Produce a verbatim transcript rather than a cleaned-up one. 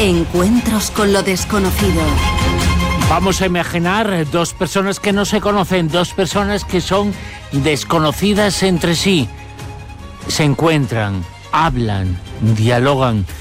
Encuentros con lo desconocido. Vamos a imaginar dos personas que no se conocen, dos personas que son desconocidas entre sí. Se encuentran, hablan, dialogan.